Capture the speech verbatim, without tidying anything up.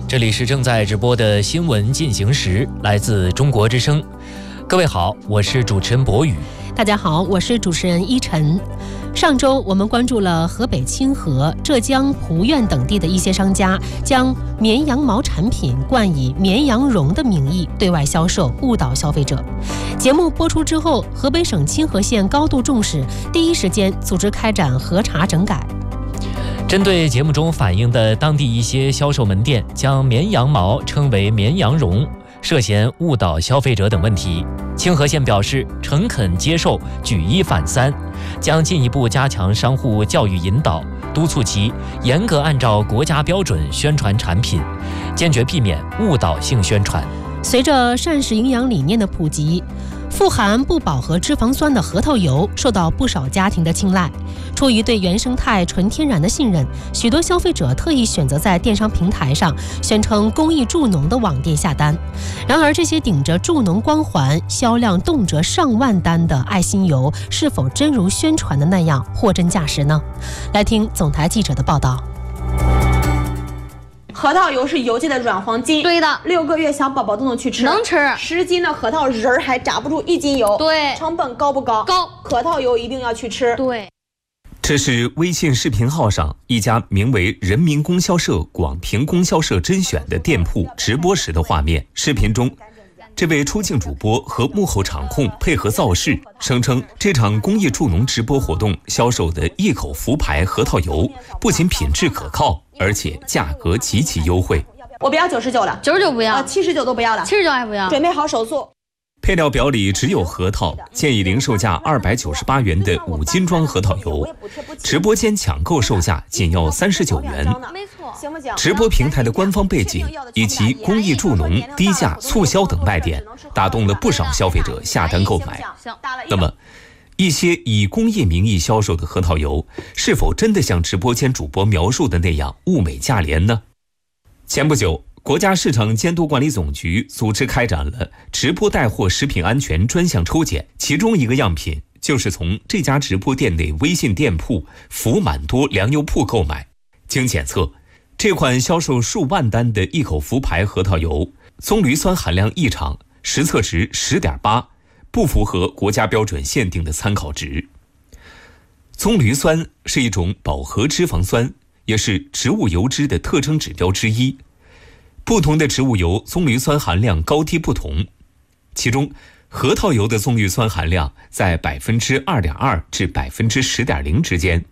这里是正在直播的新闻进行时，来自中国之声。各位好，我是主持人博宇。 大家好，我是主持人依晨。上周我们关注了河北清河、浙江蒲院等地的一些商家将绵羊毛产品冠以绵羊绒的名义对外销售，误导消费者。节目播出之后，河北省清河县高度重视，第一时间组织开展核查整改。 针对节目中反映的当地一些销售门店将绵羊毛称为绵羊绒，涉嫌误导消费者等问题，清河县表示诚恳接受，举一反三，将进一步加强商户教育引导，督促其严格按照国家标准宣传产品，坚决避免误导性宣传。 随着膳食营养理念的普及，富含不饱和脂肪酸的核桃油受到不少家庭的青睐。出于对原生态纯天然的信任，许多消费者特意选择在电商平台上宣称公益助农的网店下单。然而，这些顶着助农光环、销量动辄上万单的爱心油，是否真如宣传的那样货真价实呢？来听总台记者的报道。 核桃油是油界的软黄金， 对的， 六个月小宝宝都能去吃， 能吃。 十斤的核桃仁儿还炸不出一斤油， 对， 成本高不高？ 高。 核桃油一定要去吃， 对。 这是微信视频号上一家名为人民供销社广平供销社甄选的店铺直播时的画面。视频中，这位出镜主播和幕后场控配合造势，声称这场公益助农直播活动销售的一口福牌核桃油不仅品质可靠，而且价格极其优惠。 我不要九十九了， 九十九不要， 呃，七十九都不要了， 七十九还不要。 准备好手速。 配料表里只有核桃，建议零售价二百九十八元的五斤装核桃油，直播间抢购售价仅要三十九元。 没错， 行不行？ 直播平台的官方背景以及公益助农、低价促销等卖点，打动了不少消费者下单购买。那么，一些以公益名义销售的核桃油，是否真的像直播间主播描述的那样物美价廉呢？前不久，国家市场监督管理总局组织开展了直播带货食品安全专项抽检，其中一个样品就是从这家直播店内微信店铺福满多粮油铺购买。经检测，这款销售数万单的一口福牌核桃油棕榈酸含量异常，实测值 十点八， 不符合国家标准限定的参考值。棕榈酸是一种饱和脂肪酸，也是植物油脂的特征指标之一。不同的植物油棕榈酸含量高低不同，其中核桃油的棕榈酸含量在 百分之二点二 至 百分之十点零 之间，